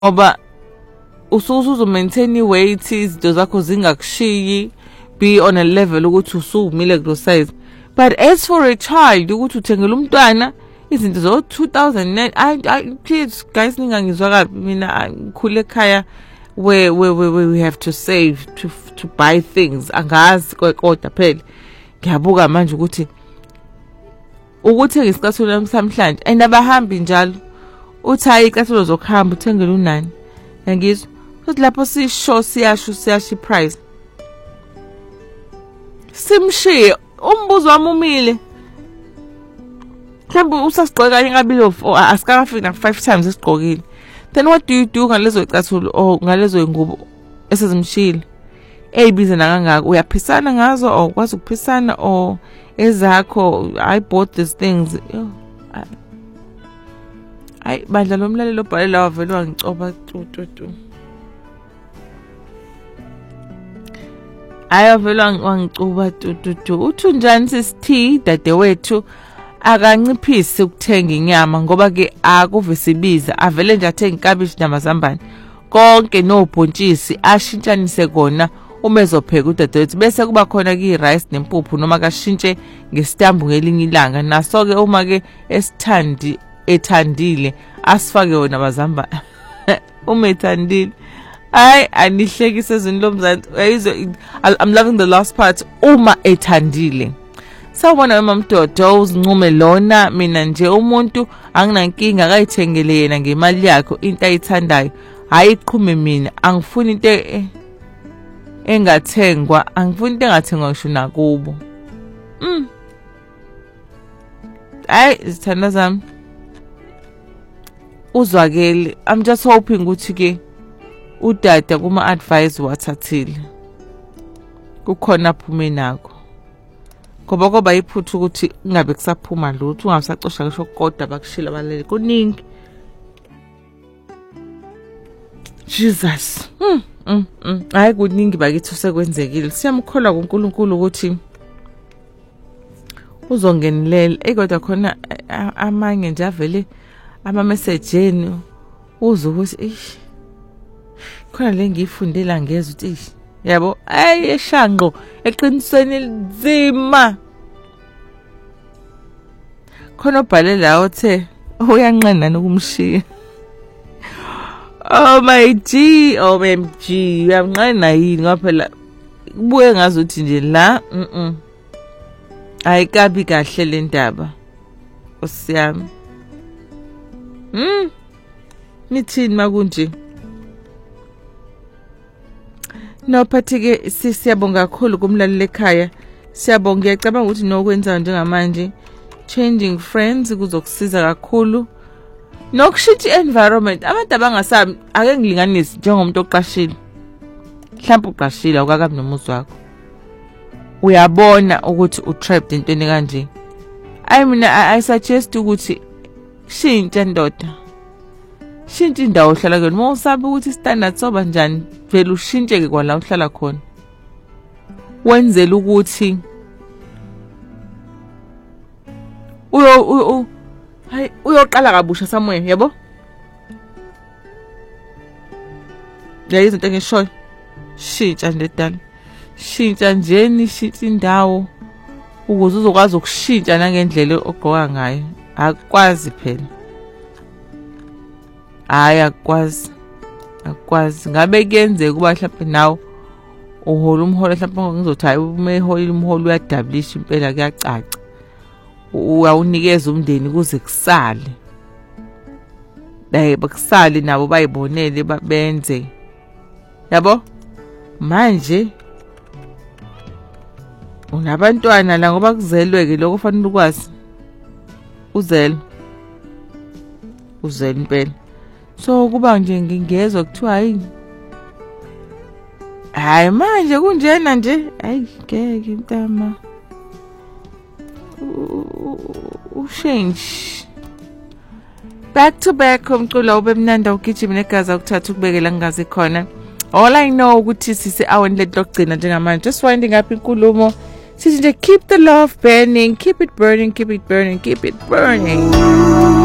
ngoba usuzo maintain weight, izinto zakho zingakushiyi, be on a level ukuthi usumile kulo size. But as for a child ukuthi uthengele umntwana izinto zo 2009, I please guys ningangizwa kabi, mina ngikhule ekhaya where we have to save to buy things. Angazi kodwa phela ngiyabuka manje ukuthi ngesikhathi namhlanje and abahambi njalo uthi hayi icathulo zokuhamba uthengele unani yangizwa ukuthi lapho siyasho price simshiye umbuzo wami umile mhlawumbe usasigqoke kanye ngabili asikafiki na 5 times esigqokile. Then what do you do ngalezo icathulo or ngalezo ingubo esezimshile eyibiza nakangaka? Uyaphisana ngazo or kwazi ukuphisana or ezakho I bought these things. Ay bandla lomlalelo obhalela wavela wangicoba tu. Ayavela wangicuba tu. Uthi njani sisithi dadewethu akanciphisi ukuthenga inyama ngoba ke akuve sibiza, avele nje athenga inkabishi namazambane konke nobhontshisi ashintshanise kona uma ezopheka udadewethu, bese kuba khona ke rice nempuphu noma kashintshe ngestambu ngelinye ilanga. Naso ke uma ke ethandile asifake wona amazambane uma ethandile. Ay anihlekise zinlomzansi. I'm loving the last part, uma ethandile. Sawubona mama Mdodo, uzincume lona, mina nje umuntu anginankinga akayithengele yena ngemali yakho into ayithandayo. Hayi iqhume mina, angifuni into engathengwa, angifuni into engathengwa ngisho nakubo. Ay izithanda zami uzwakele. I'm just hoping ukuthi ke udada kuma advice wathathile kukhona aphume nako, ngoba iphuthu ukuthi ingabe kusaphuma lutho, ungasacosha ngisho kodwa bakushila abalele kuningi. Jesus. Hayi kuningi bakithi usekwenzekile. Siyamkholwa kuNkulunkulu ukuthi uzongenelela. Kodwa khona amanye nje avele ama message uzwe ukuthi khona le ngiyifundela ngeza ukuthi yabo eshanqo eqinisweni linzima. Khona obhalela othe uyanqena nokumshiya. Oh my G, OMG, uyanqena yini ngoba phela kubuye ngazuthi nje la ayikabi kahle le ndaba osiyami. Nithini makunje? No phathike siyabonga kakhulu kumlaleli ekhaya. Siyabonga, ngiyacabanga ukuthi nokwenza njengamanje changing friends kuzokusiza kakhulu nokushintsha environment. Abantu abangasabi ake ngilinganise njengomuntu oqashile. Mhlawumbe uqashile awukakabi nomuzi wakho, uyabona ukuthi utrapped entweni kanje. I suggest ukuthi shintsha ndoda, shintsha indawo ohlala kuyona. Uma usabe ukuthi standard soba njani, vele ushintsheke kwala uhlala khona, wenzela ukuthi uyoqala kabusha somewhere, yabo. Yayizo into engishoyo, shintsha nje dala, shintsha njeni, shintsha indawo ukuze uzokwazi ukushintsha nangendlela ogqoka ngayo. Akwazi phela, hayi akwazi ngabe kuyenzeka kuba mhlawumbe nawe uhola umholo, mhlawumbe ngizothi hayi uma ehola umholo uyadablisha impela, kuyacaca uyawunikeza umndeni kuze kusale, bakusale nabo bayibonele benze, yabo. Manje unabantwana la ngoba kuzelwe-ke lokho kufanele ukwazi, uzele impela. So kuba nje ngingezwa kuthiwa hayi manje kunjena nje, hayi ngeke mntama change back to back. Umculo ube mnanda ugijima negaza ukuthatha ukubekela ngingazi khona. All I know ukuthi sisi aweni letokugcina njengamanje, just winding up inkulumo sithi nje keep the love burning, keep it burning, keep it burning, keep it burning.